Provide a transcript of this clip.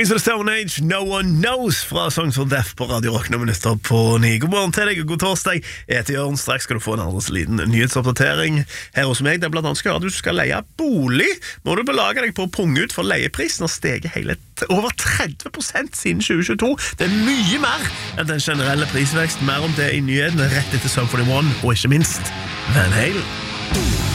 Queens of the Stone Age, No One Knows fra Songs for Deaf på Radio Rock noen minutter på 9. God morgen til deg og god torsdag. Jeg heter Jørn, straks skal du få en aldri så liten nyhetsoppdatering her hos meg. Det blant annet skal høre at du skal leie bolig. Må du belage deg på å punge ut for leieprisen og stege hele over 30% siden 2022. Det er mye mer enn den generelle prisveksten. Mer om det i nyhetene rett etter Sum 41 og ikke minst Van Halen.